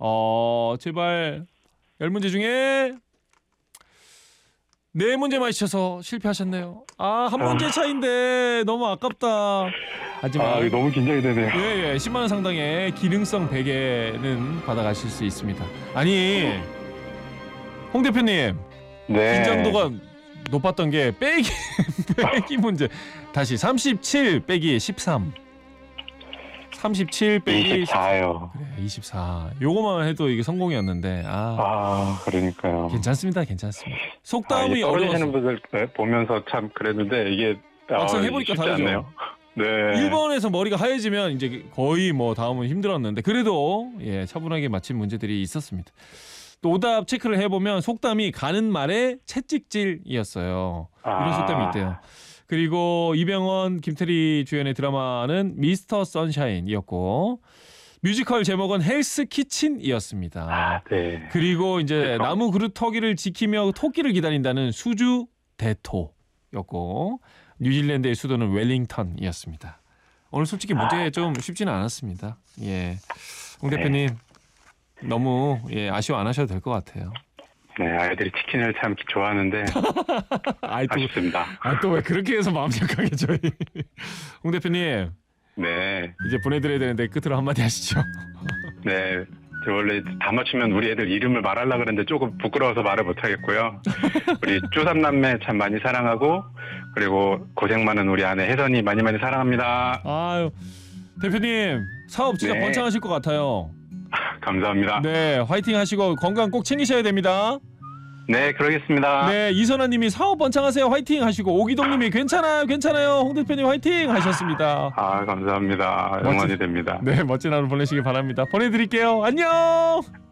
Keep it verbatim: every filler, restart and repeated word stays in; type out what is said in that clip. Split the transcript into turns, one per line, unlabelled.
어, 제발 열 문제 중에 네 문제 맞히셔서 실패하셨네요. 아, 한 문제 차인데 너무 아깝다. 하지만
아, 너무 긴장이 되네요.
예, 예, 십만 원 상당의 기능성 베개는 받아가실 수 있습니다. 아니, 홍 대표님,
네.
긴장도가 높았던 게 빼기 빼기 문제. 다시 삼십칠 빼기 십삼. 삼십칠 빼기
이십사요.
그래, 이십사. 요거만 해도 이게 성공이었는데. 아,
아, 그러니까요.
괜찮습니다. 괜찮습니다.
아,
속담이
이게 떨어지시는
어려워서
분들 보면서 참 그랬는데 이게
막상
아,
해보니까
쉽지
다르죠.
않네요. 네.
일 번에서 머리가 하얘지면 이제 거의 뭐 다음은 힘들었는데 그래도 예, 차분하게 맞힌 문제들이 있었습니다. 또 오답 체크를 해보면 속담이 가는 말에 채찍질이었어요. 이런
아.
속담이 있대요. 그리고 이병헌, 김태리 주연의 드라마는 미스터 선샤인이었고 뮤지컬 제목은 헬스 키친이었습니다.
아, 네.
그리고 이제
그렇죠.
나무 그릇 터기를 지키며 토끼를 기다린다는 수주 대토였고 뉴질랜드의 수도는 웰링턴이었습니다. 오늘 솔직히 문제 좀 쉽지는 않았습니다. 예, 홍 대표님 너무 예, 아쉬워 안 하셔도 될 것 같아요.
네, 아이들이 치킨을 참 좋아하는데
아이, 또,
아쉽습니다.
아, 또 왜 그렇게 해서 마음 약하게 저희 홍 대표님
네,
이제 보내드려야 되는데 끝으로 한마디 하시죠.
네. 저 원래 다 맞추면 우리 애들 이름을 말하려고 그랬는데 조금 부끄러워서 말을 못하겠고요. 우리 쪼삼남매 참 많이 사랑하고 그리고 고생 많은 우리 아내 혜선이 많이 많이 사랑합니다.
아유 대표님 사업 진짜
네.
번창하실 것 같아요.
감사합니다. 네,
네, 화이팅 하시고 건강 꼭 챙기셔야 됩니다.
그러겠습니다.
네, 이선아님이 사업 번창하세요. 화이팅 하시고 오기동님이 괜찮아요, 괜찮아요. 홍 대표님 화이팅 하셨습니다.
아, 감사합니다. 응원이 됩니다.
네, 멋진 하루 보내시기 바랍니다. 보내드릴게요. 안녕.